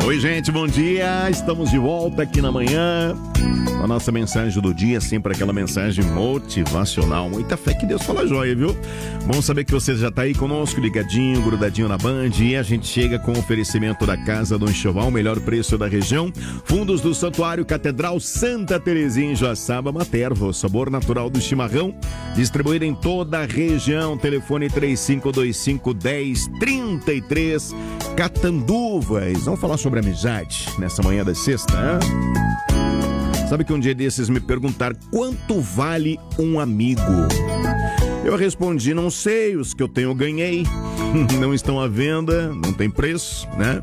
Oi, gente, bom dia. Estamos de volta aqui na manhã. A nossa mensagem do dia, sempre aquela mensagem motivacional. Muita fé que Deus fala joia, viu? Bom saber que você já está aí conosco, ligadinho, grudadinho na Band. E a gente chega com o oferecimento da Casa do Enxoval, o melhor preço da região. Fundos do Santuário Catedral Santa Terezinha em Joaçaba, Materva, o sabor natural do chimarrão. Distribuído em toda a região. Telefone 3525-1033. Catanduvas. Vamos falar sobre amizade nessa manhã da sexta, né? Sabe que um dia desses me perguntaram quanto vale um amigo? Eu respondi, não sei, os que eu tenho eu ganhei, não estão à venda, não tem preço, né?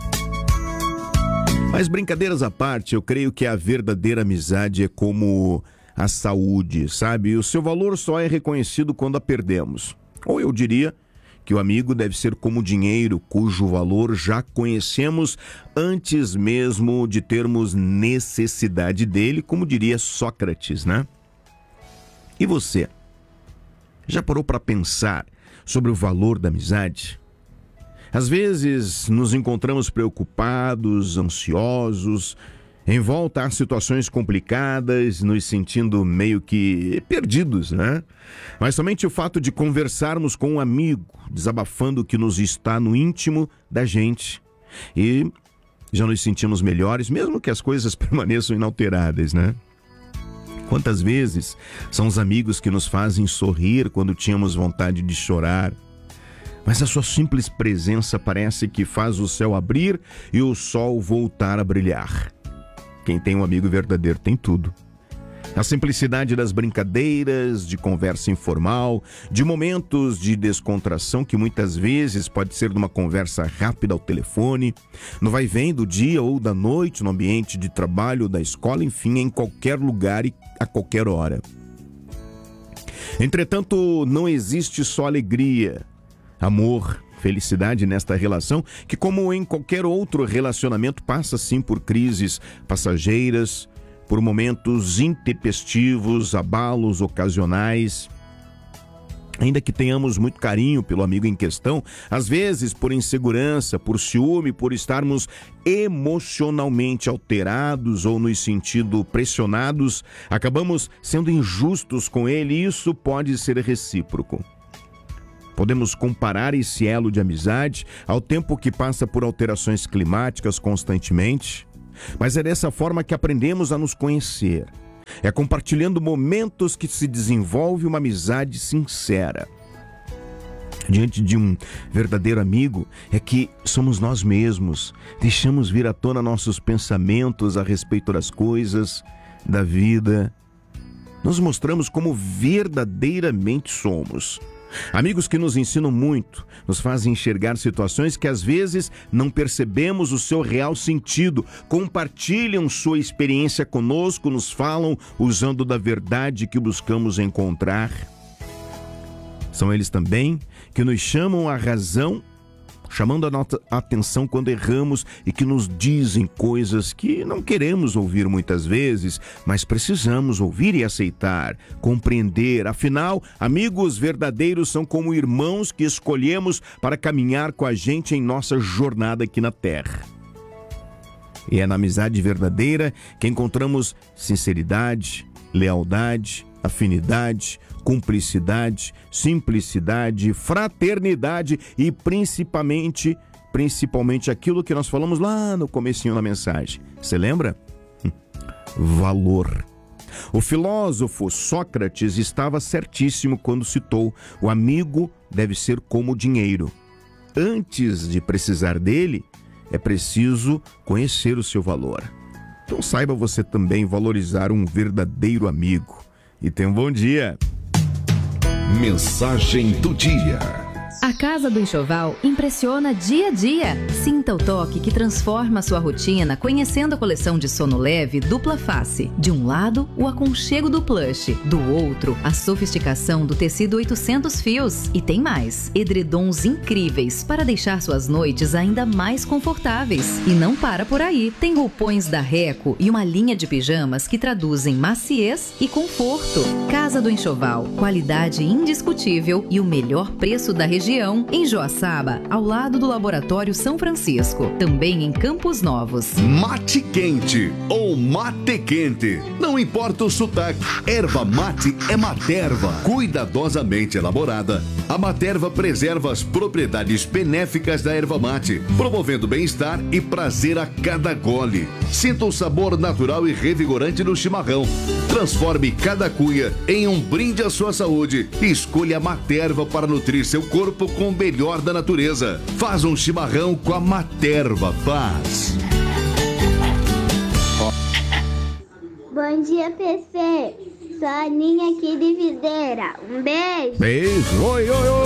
Mas brincadeiras à parte, eu creio que a verdadeira amizade é como a saúde, sabe? O seu valor só é reconhecido quando a perdemos. Ou eu diria que o amigo deve ser como o dinheiro, cujo valor já conhecemos antes mesmo de termos necessidade dele, como diria Sócrates, né? E você? Já parou para pensar sobre o valor da amizade? Às vezes nos encontramos preocupados, ansiosos, em volta a situações complicadas, nos sentindo meio que perdidos, né? Mas somente o fato de conversarmos com um amigo, desabafando o que nos está no íntimo da gente, e já nos sentimos melhores, mesmo que as coisas permaneçam inalteradas, né? Quantas vezes são os amigos que nos fazem sorrir quando tínhamos vontade de chorar, mas a sua simples presença parece que faz o céu abrir e o sol voltar a brilhar. Quem tem um amigo verdadeiro tem tudo. A simplicidade das brincadeiras, de conversa informal, de momentos de descontração que muitas vezes pode ser numa conversa rápida ao telefone, no vai-vem do dia ou da noite, no ambiente de trabalho ou da escola, enfim, em qualquer lugar e a qualquer hora. Entretanto, não existe só alegria, amor, felicidade nesta relação, que como em qualquer outro relacionamento passa sim por crises passageiras, por momentos intempestivos, abalos ocasionais. Ainda que tenhamos muito carinho pelo amigo em questão, às vezes por insegurança, por ciúme, por estarmos emocionalmente alterados ou nos sentindo pressionados, acabamos sendo injustos com ele e isso pode ser recíproco. Podemos comparar esse elo de amizade ao tempo que passa por alterações climáticas constantemente, mas é dessa forma que aprendemos a nos conhecer. É compartilhando momentos que se desenvolve uma amizade sincera. Diante de um verdadeiro amigo, é que somos nós mesmos, deixamos vir à tona nossos pensamentos a respeito das coisas, da vida. Nos mostramos como verdadeiramente somos. Amigos que nos ensinam muito, nos fazem enxergar situações que às vezes não percebemos o seu real sentido, compartilham sua experiência conosco, nos falam usando da verdade que buscamos encontrar. São eles também que nos chamam à razão, chamando a nossa atenção quando erramos e que nos dizem coisas que não queremos ouvir muitas vezes, mas precisamos ouvir e aceitar, compreender. Afinal, amigos verdadeiros são como irmãos que escolhemos para caminhar com a gente em nossa jornada aqui na Terra. E é na amizade verdadeira que encontramos sinceridade, lealdade, afinidade, cumplicidade, simplicidade, fraternidade e principalmente aquilo que nós falamos lá no comecinho da mensagem. Você lembra? Valor. O filósofo Sócrates estava certíssimo quando citou: o amigo deve ser como o dinheiro. Antes de precisar dele, é preciso conhecer o seu valor. Então saiba você também valorizar um verdadeiro amigo. E tenha um bom dia. Mensagem do dia. A Casa do Enxoval impressiona dia a dia. Sinta o toque que transforma a sua rotina conhecendo a coleção de sono leve dupla face. De um lado, o aconchego do plush. Do outro, a sofisticação do tecido 800 fios. E tem mais, edredons incríveis para deixar suas noites ainda mais confortáveis. E não para por aí. Tem roupões da Reco e uma linha de pijamas que traduzem maciez e conforto. Casa do Enxoval, qualidade indiscutível e o melhor preço da região região, em Joaçaba, ao lado do Laboratório São Francisco. Também em Campos Novos. Mate quente ou mate quente. Não importa o sotaque, erva mate é Materva. Cuidadosamente elaborada, a Materva preserva as propriedades benéficas da erva mate, promovendo bem-estar e prazer a cada gole. Sinta o sabor natural e revigorante do chimarrão. Transforme cada cuia em um brinde à sua saúde. Escolha a Materva para nutrir seu corpo com o melhor da natureza. Faz um chimarrão com a Materva. Paz. Bom dia, PC. Sou a Aninha aqui de Videira. Um beijo. Beijo. Oi, oi, oi.